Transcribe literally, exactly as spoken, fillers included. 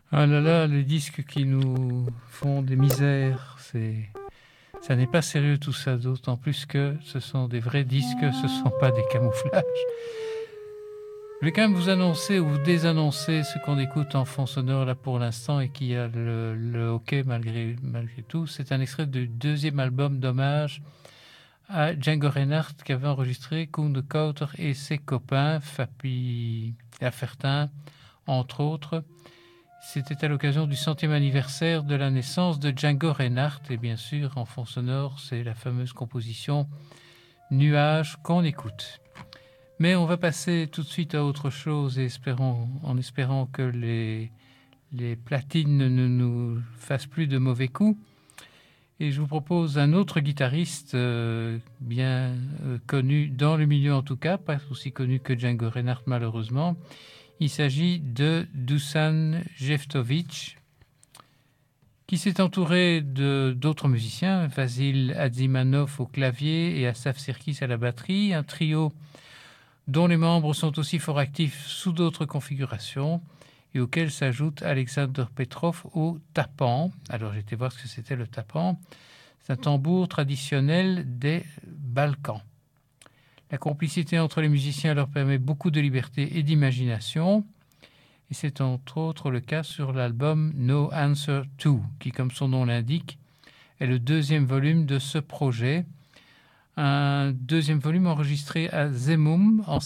Ah là là, les disques qui nous font des misères, c'est, ça n'est pas sérieux tout ça, d'autant plus que ce sont des vrais disques, ce ne sont pas des camouflages. Je vais quand même vous annoncer ou vous désannoncer ce qu'on écoute en fond sonore là pour l'instant et qui a le, le hockey malgré, malgré tout. C'est un extrait du deuxième album d'hommage à Django Reinhardt qui avait enregistré Koen de Kouter et ses copains, Fapi et Affertin, entre autres. C'était à l'occasion du centième anniversaire de la naissance de Django Reinhardt. Et bien sûr, en fond sonore, c'est la fameuse composition Nuages qu'on écoute. Mais on va passer tout de suite à autre chose et espérons, en espérant que les, les platines ne nous fassent plus de mauvais coups. Et je vous propose un autre guitariste euh, bien euh, connu dans le milieu en tout cas, pas aussi connu que Django Reinhardt malheureusement. Il s'agit de Dusan Jeftovic, qui s'est entouré de, d'autres musiciens, Vasil Adzimanov au clavier et Asaf Sirkis à la batterie, un trio dont les membres sont aussi fort actifs sous d'autres configurations et auquel s'ajoute Alexander Petrov au tapan. Alors j'ai été voir ce que c'était le tapan. C'est un tambour traditionnel des Balkans. La complicité entre les musiciens leur permet beaucoup de liberté et d'imagination. Et c'est entre autres le cas sur l'album No Answer To, qui, comme son nom l'indique, est le deuxième volume de ce projet. Un deuxième volume enregistré à Zemmour en